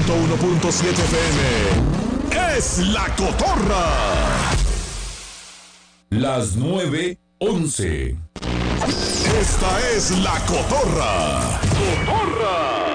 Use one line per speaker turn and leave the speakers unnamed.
101.7 FM es La Cotorra. Las 9:11. Esta es La Cotorra. ¡Cotorra!